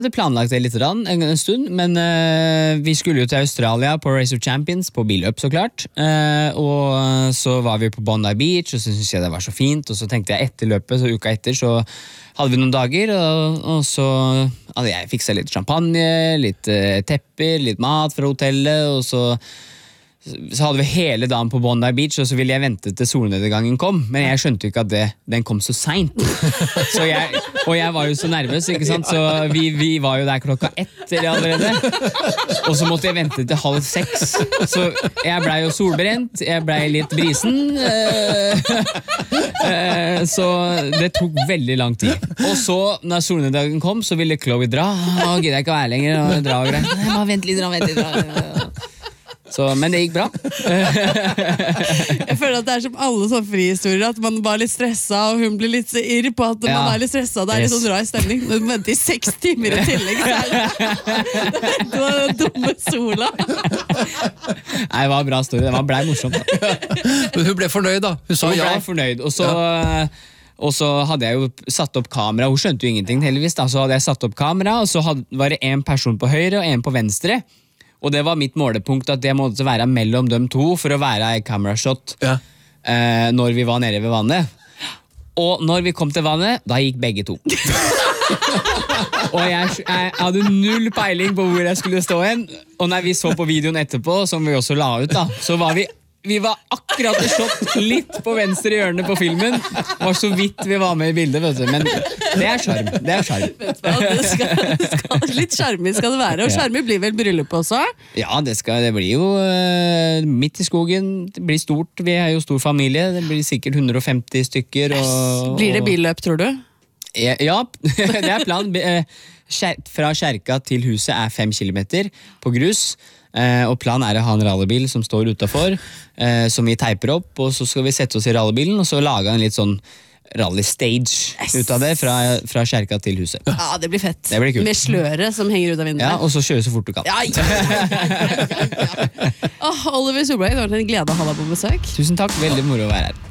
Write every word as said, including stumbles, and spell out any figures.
hadde planlagt det litt rann, en, en stund, men uh, vi skulle jo til Australia på Race of Champions, på billøp så klart, uh, og så var vi på Bondi Beach, og så syntes jeg det var så fint, og så tenkte jeg etter løpet, så uka etter, så hadde vi noen dager, og, og så hadde jeg fikset litt champagne, litt uh, tepper, litt mat fra hotellet, og så så hadde vi hele dagen på Bondi Beach, og så ville jeg vente til solnedgangen kom, men jeg skjønte jo ikke at det, den kom så sent. Så jeg, og jeg var jo så nervøs, ikke sant? Så vi, vi var jo der klokka etter allerede, og så måtte jeg vente til halv seks. Så jeg ble jo solbrent, jeg ble litt brisen, så det tok veldig lang tid. Og så, når solnedgangen kom, så ville Chloe dra, å, gidder jeg ikke være lenger, og dra og greier. Nei, bare vent litt, vent litt, vent litt. Så, men det gikk bra. Jeg føler at det er som alle sånne frihistorier, at man bare er litt stresset, og hun blir litt så irr på at ja. Man er litt stresset, og det er litt sånn rar stemning. Når du venter i seks timer i tillegg, så er det det var den dumme sola. Nei, det var en bra story, det var ble morsomt. Men hun ble fornøyd da, hun sa hun ja. Hun ble fornøyd, og så... Ja. Og så hadde jeg jo satt opp kamera, hun skjønte jo ingenting heldigvis da, så hadde jeg satt opp kamera, og så hadde, var det en person på høyre og en på venstre, og det var mitt målepunkt at jeg måtte være mellom dem to for å være i camerashot ja. eh, når vi var nede ved vannet. Og når vi kom til vannet, da gikk begge to. Og jeg, jeg hadde null peiling på hvor jeg skulle stå hen, og når vi så på videoen etterpå, som vi også la ut da, så var vi Vi var akkurat i shot litt på venstre hjørne på filmen. Var så vidt vi var med i bildet, vet du. Men det er skjerm, det er skjerm. Det skal, skal, litt skjermig skal det være. Og skjermig blir vel bryllup også? Ja, det, skal, det blir jo uh, midt i skogen. Det blir stort, vi er jo stor familie. Det blir sikkert hundre og femti stykker. Og, blir det billøp, tror du? Ja, ja det er planen. Fra kjerka til huset er fem kilometer på grus. Eh, og planen er å ha en rallybil som står utenfor, eh, som vi teiper opp, og så skal vi sette oss i rallybilen, og så lage en litt sånn rally-stage yes. ut av det, fra, fra kjerka til huset. Ja, det blir fett. Det blir kult. Med sløret som henger ut av vinduet. Ja, og så kjøre så fort du kan. Ja, ja, ja, ja, ja, ja. Oh, Oliver Solberg, det var en glede å ha deg på besøk. Tusen takk, veldig moro å være her.